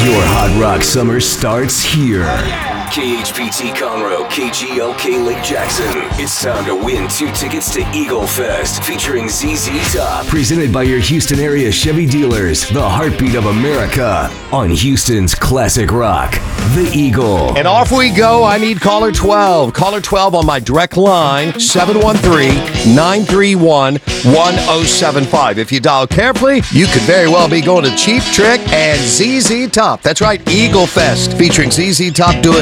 Your Hot Rock Summer starts here. KHPT Conroe, KGLK Lake Jackson. It's time to win 2 tickets to Eagle Fest featuring ZZ Top. Presented by your Houston area Chevy dealers. The heartbeat of America on Houston's classic rock, The Eagle. And off we go. I need caller 12. Caller 12 on my direct line, 713-931-1075. If you dial carefully, you could very well be going to Cheap Trick and ZZ Top. That's right, Eagle Fest featuring ZZ Top doing